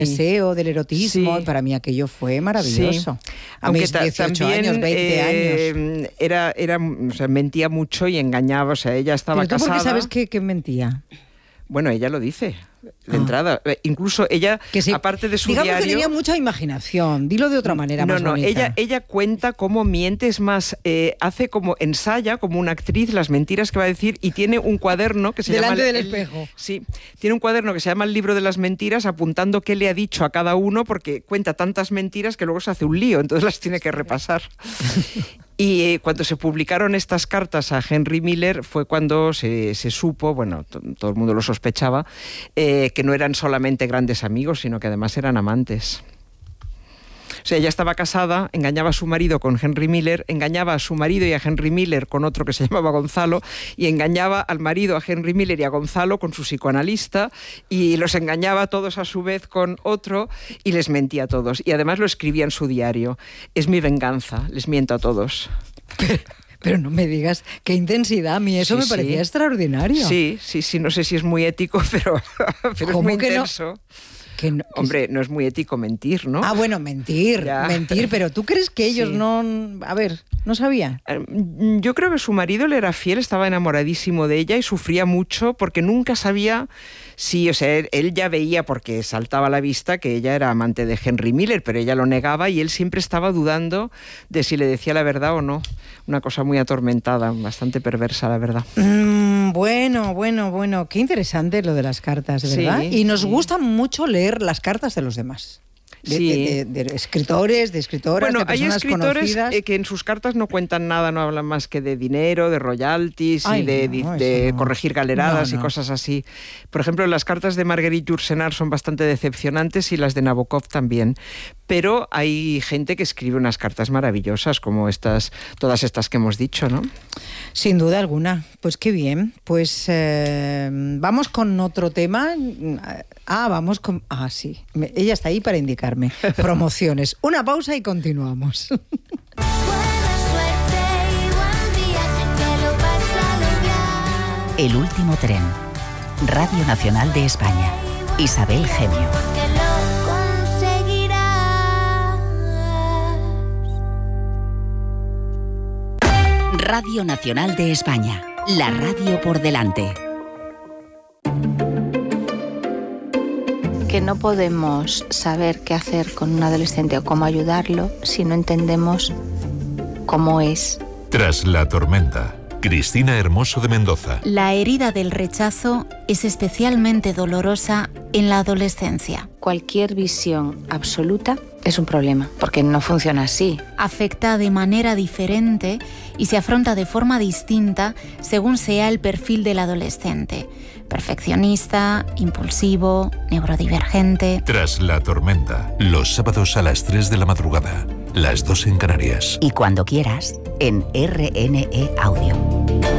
deseo, del erotismo, Sí. y para mí aquello fue maravilloso. Sí. A Aunque mis 18 también, años, 20 años. O sea, mentía mucho y engañaba. O sea, ella estaba ¿Pero tú casada. por qué sabes que mentía? Bueno, ella lo dice de entrada. Incluso ella, Que sí. aparte de su Digamos diario... que tenía mucha imaginación. Dilo de otra manera más bonita. ella cuenta cómo miente, es más, hace como, ensaya como una actriz las mentiras que va a decir, y tiene un cuaderno que se llama... Delante del espejo. Sí, tiene un cuaderno que se llama El libro de las mentiras, apuntando qué le ha dicho a cada uno, porque cuenta tantas mentiras que luego se hace un lío, entonces las tiene que repasar. Y cuando se publicaron estas cartas a Henry Miller fue cuando se supo, bueno, todo el mundo lo sospechaba, que no eran solamente grandes amigos, sino que además eran amantes. O sea, ella estaba casada, engañaba a su marido con Henry Miller, engañaba a su marido y a Henry Miller con otro que se llamaba Gonzalo, y engañaba al marido, a Henry Miller y a Gonzalo con su psicoanalista, y los engañaba a todos a su vez con otro, y les mentía a todos. Y además lo escribía en su diario. Es mi venganza, les miento a todos. Pero no me digas qué intensidad. A mí eso me parecía extraordinario. Sí, no sé si es muy ético, pero es muy intenso. Hombre, no es muy ético mentir, ¿no? Ah, bueno, mentir, pero ¿tú crees que ellos no... A ver, no sabían? Yo creo que su marido le era fiel, estaba enamoradísimo de ella y sufría mucho porque nunca sabía si, o sea, él ya veía, porque saltaba a la vista, que ella era amante de Henry Miller, pero ella lo negaba y él siempre estaba dudando de si le decía la verdad o no. Una cosa muy atormentada, bastante perversa, la verdad. Bueno, qué interesante lo de las cartas, ¿verdad? Sí, y nos gusta mucho leer las cartas de los demás. De escritores, de escritoras, bueno, de personas hay escritores conocidas. Que en sus cartas no cuentan nada, no hablan más que de dinero, de royalties y de corregir galeradas y cosas así. Por ejemplo, las cartas de Marguerite Yourcenar son bastante decepcionantes y las de Nabokov también. Pero hay gente que escribe unas cartas maravillosas como todas estas que hemos dicho, ¿no? Sin duda alguna. Pues qué bien. Pues vamos con otro tema. Sí. Ella está ahí para indicarme. Promociones. Una pausa y continuamos. El último tren. Radio Nacional de España. Isabel Gemio. Radio Nacional de España. La radio por delante. Que no podemos saber qué hacer con un adolescente o cómo ayudarlo si no entendemos cómo es. Tras la tormenta, Cristina Hermoso de Mendoza. La herida del rechazo es especialmente dolorosa en la adolescencia. Cualquier visión absoluta es un problema, porque no funciona así. Afecta de manera diferente y se afronta de forma distinta según sea el perfil del adolescente. Perfeccionista, impulsivo, neurodivergente. Tras la tormenta, los sábados a las 3 de la madrugada, las 2 en Canarias. Y cuando quieras, en RNE Audio.